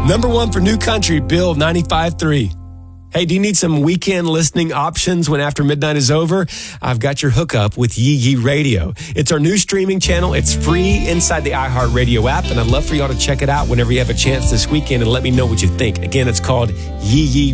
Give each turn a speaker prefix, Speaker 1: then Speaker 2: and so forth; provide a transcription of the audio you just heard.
Speaker 1: Number one for New Country, Bill 95.3. Hey, do you need some weekend listening options when after midnight is over? I've got your hookup with Yee Yee Radio. It's our new streaming channel. It's free inside the iHeartRadio app, and I'd love for y'all to check it out whenever you have a chance this weekend and let me know what you think. Again, it's called Yee Yee